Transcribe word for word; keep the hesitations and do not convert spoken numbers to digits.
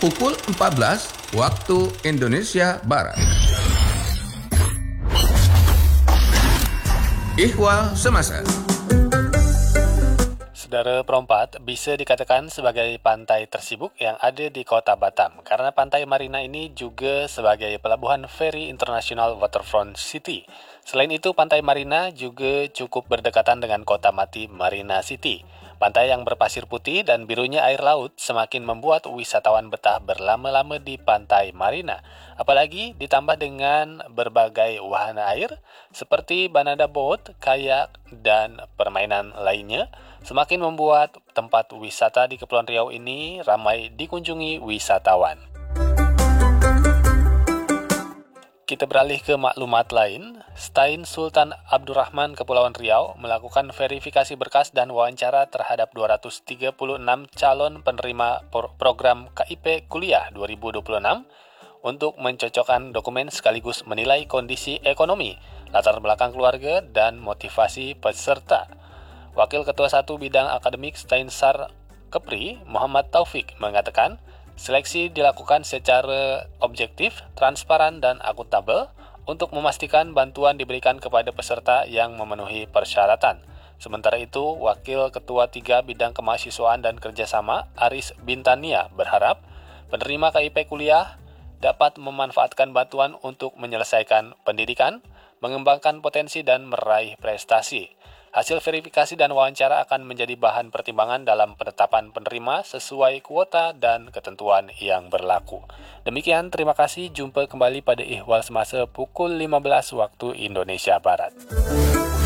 pukul empat belas waktu Indonesia Barat. Ihwal Semasa. Saudara Perompat bisa dikatakan sebagai pantai tersibuk yang ada di kota Batam karena Pantai Marina ini juga sebagai pelabuhan feri internasional waterfront city. Selain itu, Pantai Marina juga cukup berdekatan dengan kota mati Marina City. Pantai yang berpasir putih dan birunya air laut semakin membuat wisatawan betah berlama-lama di Pantai Marina. Apalagi ditambah dengan berbagai wahana air seperti banana boat, kayak, dan permainan lainnya, semakin membuat tempat wisata di Kepulauan Riau ini ramai dikunjungi wisatawan. Kita beralih ke maklumat lain. Stain Sultan Abdurrahman Kepulauan Riau melakukan verifikasi berkas dan wawancara terhadap dua ratus tiga puluh enam calon penerima program K I P Kuliah dua ribu dua puluh enam untuk mencocokkan dokumen sekaligus menilai kondisi ekonomi, latar belakang keluarga, dan motivasi peserta. Wakil Ketua satu Bidang Akademik Stainsar Kepri, Muhammad Taufik, mengatakan seleksi dilakukan secara objektif, transparan, dan akuntabel untuk memastikan bantuan diberikan kepada peserta yang memenuhi persyaratan. Sementara itu, Wakil Ketua tiga Bidang Kemahasiswaan dan Kerjasama, Aris Bintania, berharap penerima K I P kuliah dapat memanfaatkan bantuan untuk menyelesaikan pendidikan, mengembangkan potensi, dan meraih prestasi. Hasil verifikasi dan wawancara akan menjadi bahan pertimbangan dalam penetapan penerima sesuai kuota dan ketentuan yang berlaku. Demikian, terima kasih. Jumpa kembali pada Ihwal Semasa pukul lima belas waktu Indonesia Barat.